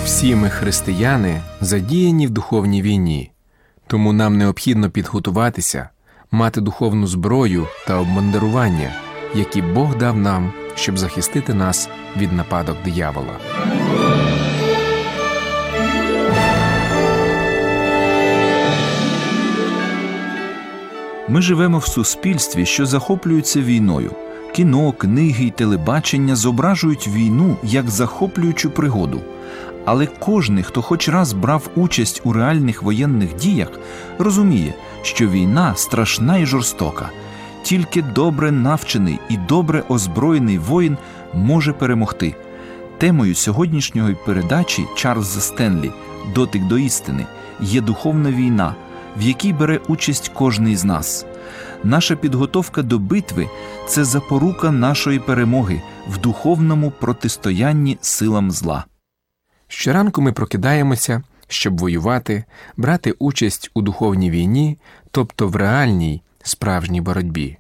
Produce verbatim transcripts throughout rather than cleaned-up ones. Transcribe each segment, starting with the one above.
Всі ми, християни, задіяні в духовній війні, тому нам необхідно підготуватися, мати духовну зброю та обмундирування, які Бог дав нам, щоб захистити нас від нападок диявола. Ми живемо в суспільстві, що захоплюється війною. Кіно, книги й телебачення зображують війну як захоплюючу пригоду. Але кожен, хто хоч раз брав участь у реальних воєнних діях, розуміє, що війна страшна і жорстока. Тільки добре навчений і добре озброєний воїн може перемогти. Темою сьогоднішньої передачі Чарльза Стенлі «Дотик до істини» є духовна війна, в якій бере участь кожний з нас. Наша підготовка до битви – це запорука нашої перемоги в духовному протистоянні силам зла. Щоранку ми прокидаємося, щоб воювати, брати участь у духовній війні, тобто в реальній, справжній боротьбі.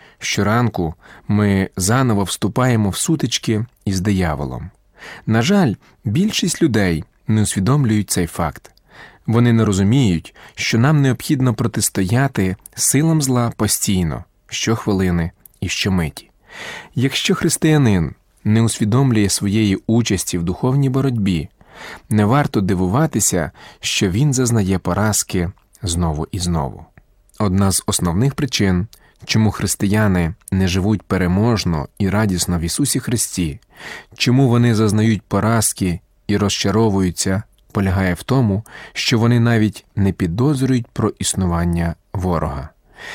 Щоранку ми заново вступаємо в сутички із дияволом. На жаль, більшість людей не усвідомлюють цей факт. Вони не розуміють, що нам необхідно протистояти силам зла постійно, щохвилини і щомиті. Якщо християнин не усвідомлює своєї участі в духовній боротьбі, не варто дивуватися, що він зазнає поразки знову і знову. Одна з основних причин, чому християни не живуть переможно і радісно в Ісусі Христі, чому вони зазнають поразки і розчаровуються, полягає в тому, що вони навіть не підозрюють про існування ворога.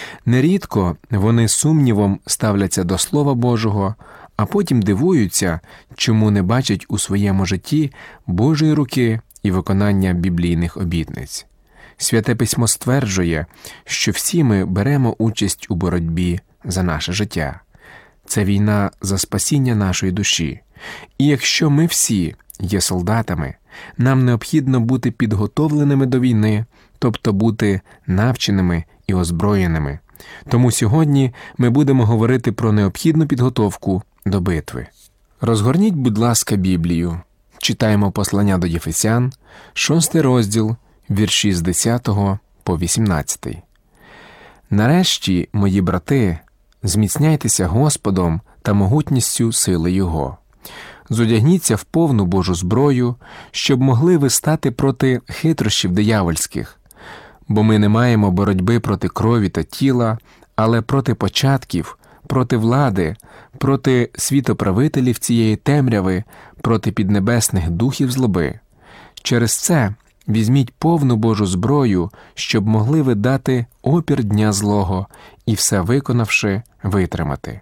Нерідко вони сумнівом ставляться до Слова Божого, а потім дивуються, чому не бачать у своєму житті Божої руки і виконання біблійних обітниць. Святе Письмо стверджує, що всі ми беремо участь у боротьбі за наше життя. Це війна за спасіння нашої душі. І якщо ми всі є солдатами, нам необхідно бути підготовленими до війни, тобто бути навченими і озброєними. Тому сьогодні ми будемо говорити про необхідну підготовку до битви. Розгорніть, будь ласка, Біблію. Читаємо послання до Єфесян, шостий розділ, вірші з десятого по вісімнадцятий. «Нарешті, мої брати, зміцняйтеся Господом та могутністю сили Його. Зодягніться в повну Божу зброю, щоб могли ви стати проти хитрощів диявольських. Бо ми не маємо боротьби проти крові та тіла, але проти початків, проти влади, проти світоправителів цієї темряви, проти піднебесних духів злоби. Через це візьміть повну Божу зброю, щоб могли ви дати опір дня злого і, все виконавши, витримати.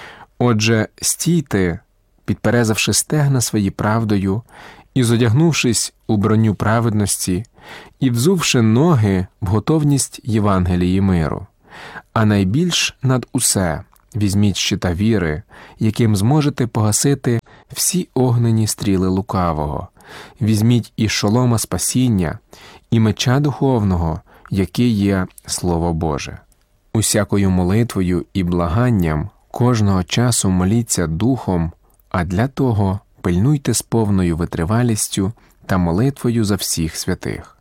Отже, стійте, підперезавши стегна свої правдою, і зодягнувшись у броню праведності, і взувши ноги в готовність Євангелії миру. А найбільш над усе візьміть щита віри, яким зможете погасити всі огнені стріли лукавого. Візьміть і шолома спасіння, і меча духовного, який є Слово Боже. Усякою молитвою і благанням кожного часу моліться духом, а для того пильнуйте з повною витривалістю та молитвою за всіх святих.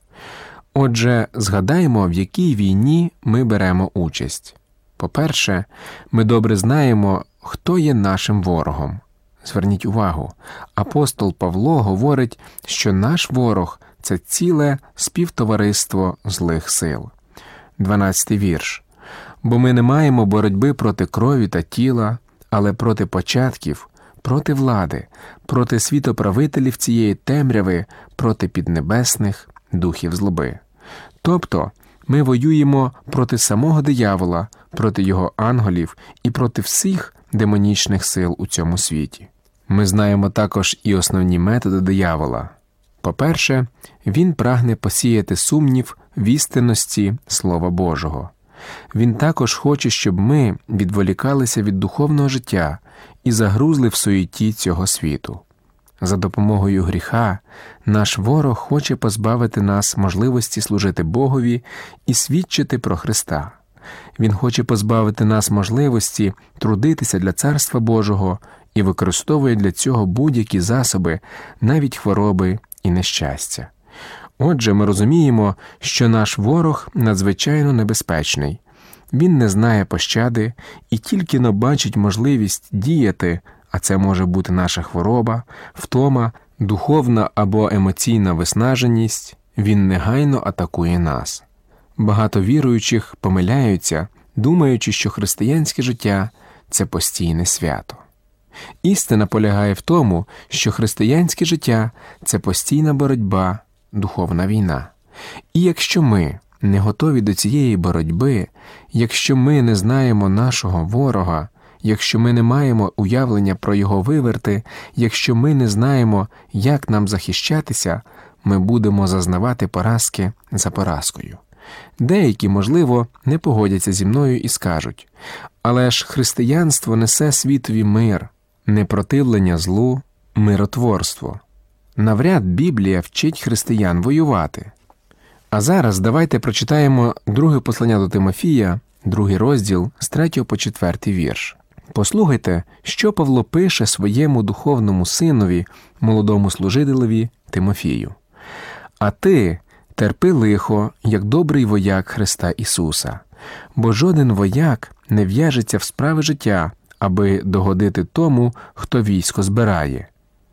Отже, згадаємо, в якій війні ми беремо участь. По-перше, ми добре знаємо, хто є нашим ворогом. Зверніть увагу, апостол Павло говорить, що наш ворог – це ціле співтовариство злих сил. дванадцятий вірш. «Бо ми не маємо боротьби проти крові та тіла, але проти початків, проти влади, проти світоправителів цієї темряви, проти піднебесних духів злоби». Тобто, ми воюємо проти самого диявола, проти його ангелів і проти всіх демонічних сил у цьому світі. Ми знаємо також і основні методи диявола. По-перше, він прагне посіяти сумнів в істинності Слова Божого. Він також хоче, щоб ми відволікалися від духовного життя і загрузли в суєті цього світу. За допомогою гріха наш ворог хоче позбавити нас можливості служити Богові і свідчити про Христа. Він хоче позбавити нас можливості трудитися для Царства Божого і використовує для цього будь-які засоби, навіть хвороби і нещастя. Отже, ми розуміємо, що наш ворог надзвичайно небезпечний. Він не знає пощади і тільки-но бачить можливість діяти, а це може бути наша хвороба, втома, духовна або емоційна виснаженість, він негайно атакує нас. Багато віруючих помиляються, думаючи, що християнське життя – це постійне свято. Істина полягає в тому, що християнське життя – це постійна боротьба, духовна війна. І якщо ми не готові до цієї боротьби, якщо ми не знаємо нашого ворога, якщо ми не маємо уявлення про його виверти, якщо ми не знаємо, як нам захищатися, ми будемо зазнавати поразки за поразкою. Деякі, можливо, не погодяться зі мною і скажуть: але ж християнство несе світові мир, непротивлення злу, миротворство. Навряд Біблія вчить християн воювати. А зараз давайте прочитаємо друге послання до Тимофія, другий розділ, з третього по четвертий вірш. Послухайте, що Павло пише своєму духовному синові, молодому служителеві Тимофію. «А ти терпи лихо, як добрий вояк Христа Ісуса, бо жоден вояк не в'яжеться в справи життя, аби догодити тому, хто військо збирає.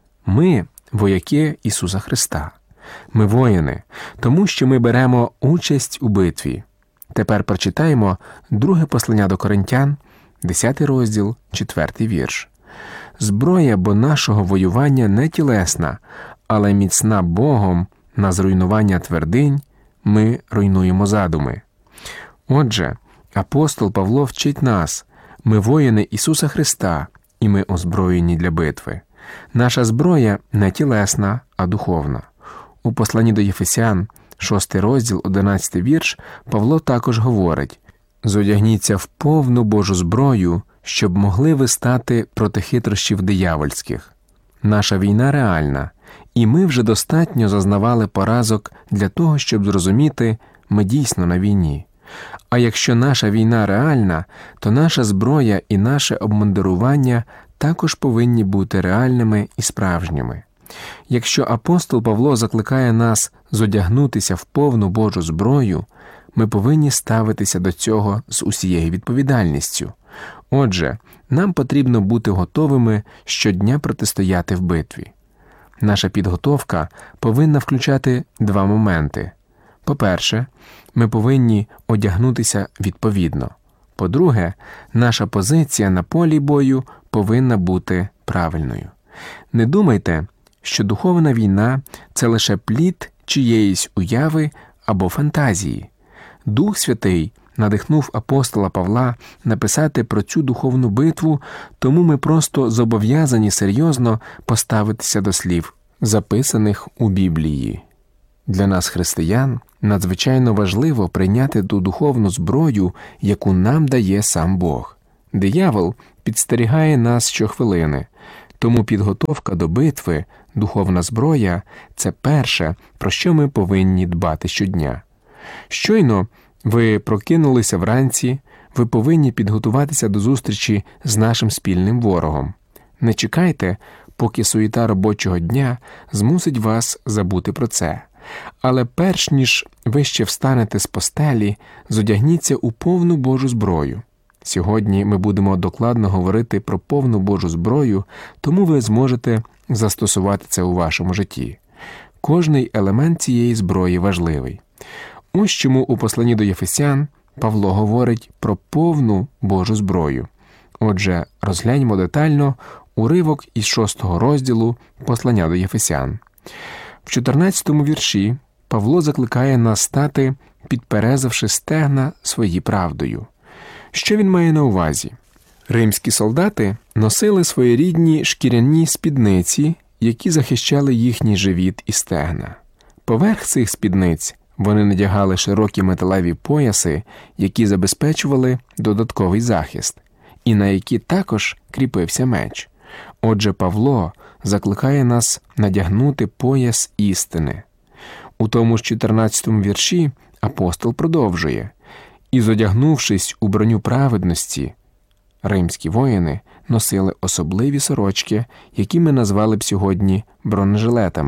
Ми – вояки Ісуса Христа. Ми воїни, тому що ми беремо участь у битві». Тепер прочитаємо друге послання до Коринтян, десятий розділ, четвертий вірш. «Зброя бо нашого воювання не тілесна, але міцна Богом на зруйнування твердинь, ми руйнуємо задуми». Отже, апостол Павло вчить нас: ми воїни Ісуса Христа, і ми озброєні для битви. Наша зброя не тілесна, а духовна. У посланні до Єфесян, шостий розділ, одинадцятий вірш, Павло також говорить: «Зодягніться в повну Божу зброю, щоб могли ви стати проти хитрощів диявольських». Наша війна реальна, і ми вже достатньо зазнавали поразок для того, щоб зрозуміти, ми дійсно на війні. А якщо наша війна реальна, то наша зброя і наше обмундирування також повинні бути реальними і справжніми. Якщо апостол Павло закликає нас зодягнутися в повну Божу зброю, ми повинні ставитися до цього з усією відповідальністю. Отже, нам потрібно бути готовими щодня протистояти в битві. Наша підготовка повинна включати два моменти. По-перше, ми повинні одягнутися відповідно. По-друге, наша позиція на полі бою повинна бути правильною. Не думайте, що духовна війна – це лише плід чиєїсь уяви або фантазії. Дух Святий надихнув апостола Павла написати про цю духовну битву, тому ми просто зобов'язані серйозно поставитися до слів, записаних у Біблії. Для нас, християн, надзвичайно важливо прийняти ту духовну зброю, яку нам дає сам Бог. Диявол підстерігає нас щохвилини, тому підготовка до битви, духовна зброя – це перше, про що ми повинні дбати щодня. Щойно ви прокинулися вранці, ви повинні підготуватися до зустрічі з нашим спільним ворогом. Не чекайте, поки суєта робочого дня змусить вас забути про це. Але перш ніж ви ще встанете з постелі, зодягніться у повну Божу зброю. Сьогодні ми будемо докладно говорити про повну Божу зброю, тому ви зможете застосувати це у вашому житті. Кожний елемент цієї зброї важливий. Ось чому у посланні до Єфесян Павло говорить про повну Божу зброю. Отже, розгляньмо детально уривок із шостого розділу послання до Єфесян. В чотирнадцятому вірші Павло закликає нас стати, підперезавши стегна свої правдою. Що він має на увазі? Римські солдати носили своєрідні шкіряні спідниці, які захищали їхній живіт і стегна. Поверх цих спідниць вони надягали широкі металеві пояси, які забезпечували додатковий захист, і на які також кріпився меч. Отже, Павло закликає нас надягнути пояс істини. У тому ж чотирнадцятому вірші апостол продовжує: «І зодягнувшись у броню праведності», римські воїни носили особливі сорочки, які ми назвали б сьогодні бронежилетами.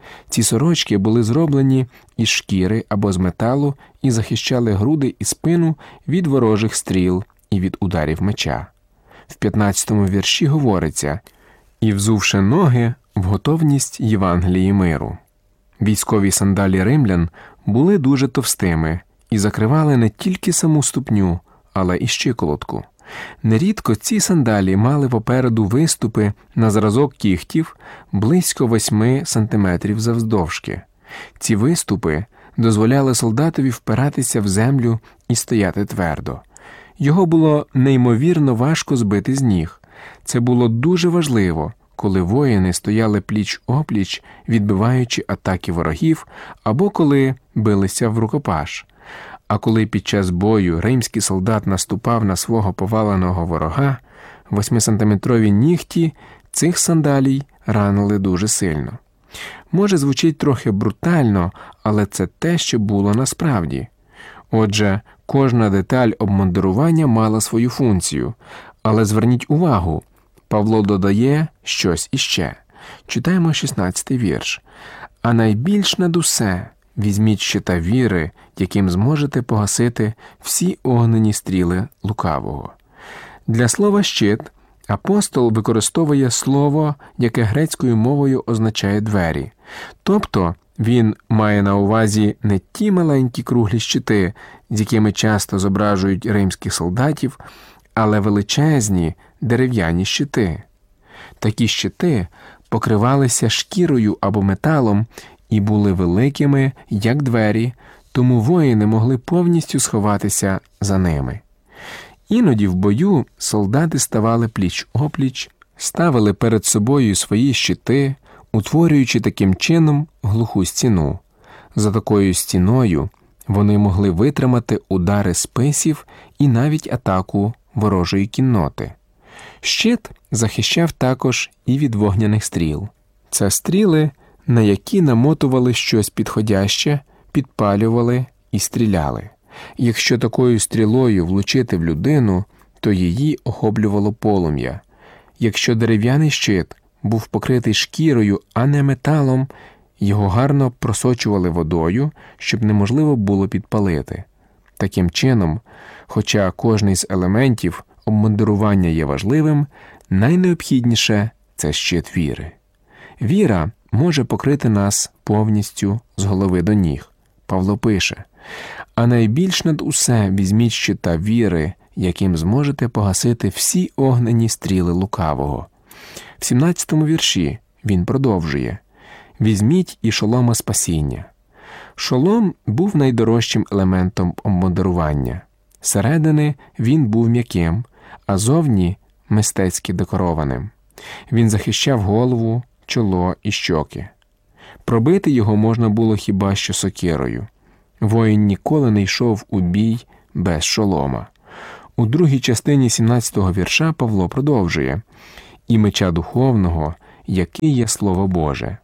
Ці сорочки були зроблені із шкіри або з металу і захищали груди і спину від ворожих стріл і від ударів меча. В п'ятнадцятому вірші говориться «І взувши ноги в готовність Євангелії миру». Військові сандалі римлян були дуже товстими і закривали не тільки саму ступню, але і щиколотку. Нерідко ці сандалі мали попереду виступи на зразок кігтів близько восьми сантиметрів завдовжки. Ці виступи дозволяли солдатові впиратися в землю і стояти твердо. Його було неймовірно важко збити з ніг. Це було дуже важливо, коли воїни стояли пліч-опліч, відбиваючи атаки ворогів, або коли билися в рукопаш. А коли під час бою римський солдат наступав на свого поваленого ворога, восьмисантиметрові нігті цих сандалій ранили дуже сильно. Може, звучить трохи брутально, але це те, що було насправді. Отже, кожна деталь обмундирування мала свою функцію. Але зверніть увагу, Павло додає щось іще. Читаємо шістнадцятий вірш. «А найбільш над усе візьміть щита віри, яким зможете погасити всі огнені стріли лукавого». Для слова «щит» апостол використовує слово, яке грецькою мовою означає «двері». Тобто, він має на увазі не ті маленькі круглі щити, з якими часто зображують римських солдатів, але величезні дерев'яні щити. Такі щити покривалися шкірою або металом і були великими, як двері, тому воїни могли повністю сховатися за ними. Іноді в бою солдати ставали пліч-опліч, ставили перед собою свої щити, утворюючи таким чином глуху стіну. За такою стіною вони могли витримати удари списів і навіть атаку ворожої кінноти. Щит захищав також і від вогняних стріл. Це стріли, на які намотували щось підходяще, підпалювали і стріляли. Якщо такою стрілою влучити в людину, то її охоплювало полум'я. Якщо дерев'яний щит був покритий шкірою, а не металом, його гарно просочували водою, щоб неможливо було підпалити. Таким чином, хоча кожний з елементів обмундирування є важливим, найнеобхідніше – це щит віри. Віра може покрити нас повністю з голови до ніг. Павло пише: «А найбільш над усе візьміть щита віри, яким зможете погасити всі огнені стріли лукавого». В сімнадцятому вірші він продовжує: «Візьміть і шолома спасіння». Шолом був найдорожчим елементом обмундирування. Зсередини він був м'яким, а зовні – мистецьки декорованим. Він захищав голову, чоло і щоки. Пробити його можна було хіба що сокирою. Воїн ніколи не йшов у бій без шолома. У другій частині сімнадцятого вірша Павло продовжує: «І меча духовного, який є Слово Боже».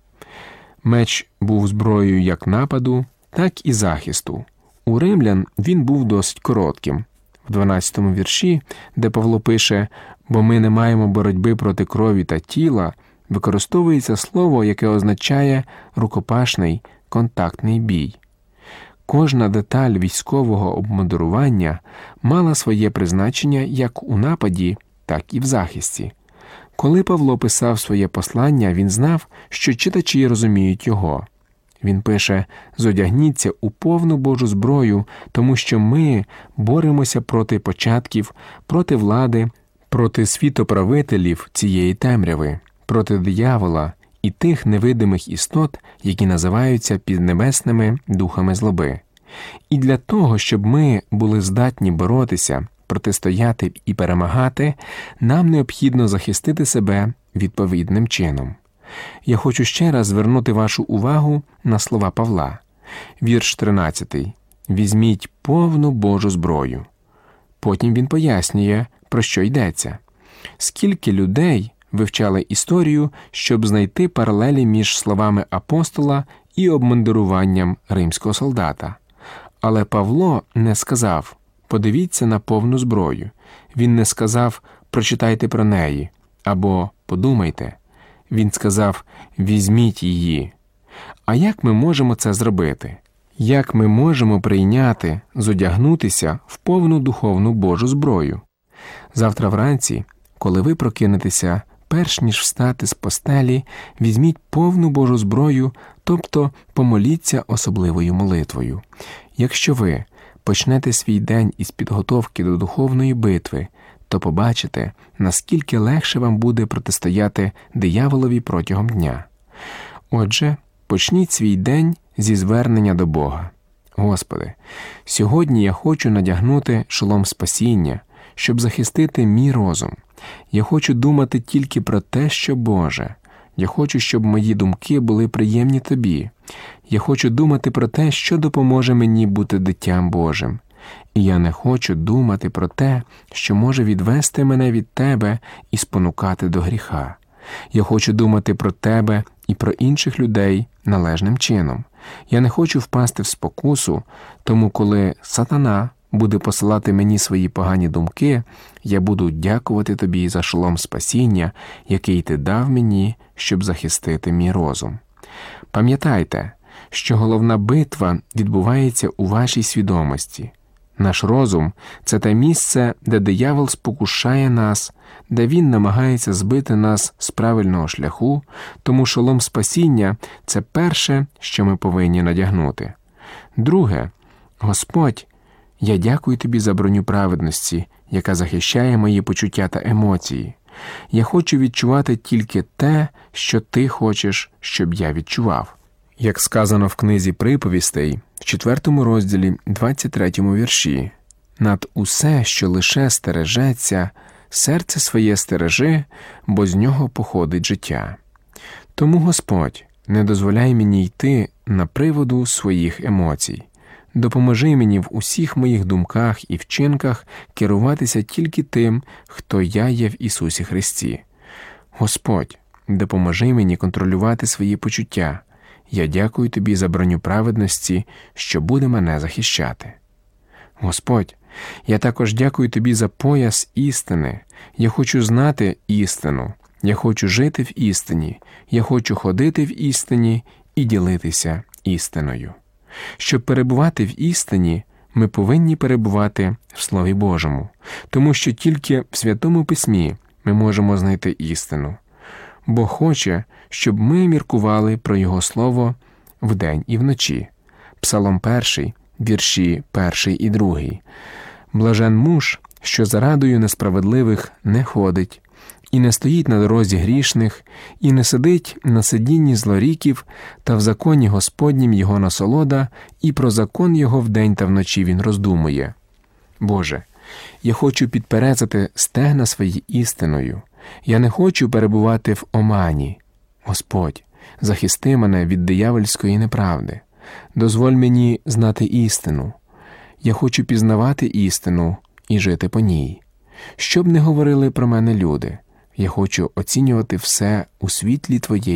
Меч був зброєю як нападу, так і захисту. У римлян він був досить коротким. В дванадцятому вірші, де Павло пише «Бо ми не маємо боротьби проти крові та тіла», використовується слово, яке означає рукопашний, контактний бій. Кожна деталь військового обмундирування мала своє призначення як у нападі, так і в захисті. Коли Павло писав своє послання, він знав, що читачі розуміють його. Він пише: «Зодягніться у повну Божу зброю, тому що ми боремося проти початків, проти влади, проти світоправителів цієї темряви, проти диявола і тих невидимих істот, які називаються піднебесними духами злоби». І для того, щоб ми були здатні боротися, протистояти і перемагати, нам необхідно захистити себе відповідним чином. Я хочу ще раз звернути вашу увагу на слова Павла. Вірш тринадцятий. «Візьміть повну Божу зброю». Потім він пояснює, про що йдеться. Скільки людей вивчали історію, щоб знайти паралелі між словами апостола і обмундируванням римського солдата. Але Павло не сказав: «Подивіться на повну зброю». Він не сказав: «Прочитайте про неї» або «Подумайте». Він сказав: «Візьміть її». А як ми можемо це зробити? Як ми можемо прийняти, зодягнутися в повну духовну Божу зброю? Завтра вранці, коли ви прокинетеся, перш ніж встати з постелі, візьміть повну Божу зброю, тобто помоліться особливою молитвою. Якщо ви почнете свій день із підготовки до духовної битви, то побачите, наскільки легше вам буде протистояти дияволові протягом дня. Отже, почніть свій день зі звернення до Бога. Господи, сьогодні я хочу надягнути шолом спасіння, щоб захистити мій розум. Я хочу думати тільки про те, що Боже. Я хочу, щоб мої думки були приємні Тобі. Я хочу думати про те, що допоможе мені бути дитям Божим. І я не хочу думати про те, що може відвести мене від Тебе і спонукати до гріха. Я хочу думати про Тебе і про інших людей належним чином. Я не хочу впасти в спокусу, тому коли сатана буде посилати мені свої погані думки, я буду дякувати Тобі за шолом спасіння, який Ти дав мені, щоб захистити мій розум. Пам'ятайте, що головна битва відбувається у вашій свідомості. Наш розум – це те місце, де диявол спокушає нас, де він намагається збити нас з правильного шляху, тому шолом спасіння – це перше, що ми повинні надягнути. Друге, Господь, я дякую Тобі за броню праведності, яка захищає мої почуття та емоції. Я хочу відчувати тільки те, що Ти хочеш, щоб я відчував. Як сказано в книзі приповістей, в четвертому розділі, двадцять третьому вірші, «Над усе, що лише стережеться, серце своє стережи, бо з нього походить життя». Тому, Господь, не дозволяй мені йти на приводу своїх емоцій. Допоможи мені в усіх моїх думках і вчинках керуватися тільки тим, хто я є в Ісусі Христі. Господь, допоможи мені контролювати свої почуття. Я дякую Тобі за броню праведності, що буде мене захищати. Господь, я також дякую Тобі за пояс істини. Я хочу знати істину. Я хочу жити в істині. Я хочу ходити в істині і ділитися істиною. Щоб перебувати в істині, ми повинні перебувати в Слові Божому, тому що тільки в Святому Письмі ми можемо знайти істину. Бог хоче, щоб ми міркували про Його Слово вдень і вночі. Псалом перший, вірші перший і другий. «Блажен муж, що за радою несправедливих не ходить, і не стоїть на дорозі грішних, і не сидить на сидінні злоріків, та в законі Господнім його насолода, і про закон його вдень та вночі він роздумує». Боже, я хочу підперезати стегна свої істиною. Я не хочу перебувати в омані. Господь, захисти мене від диявольської неправди. Дозволь мені знати істину. Я хочу пізнавати істину і жити по ній. Що б не говорили про мене люди, я хочу оцінювати все у світлі Твоєї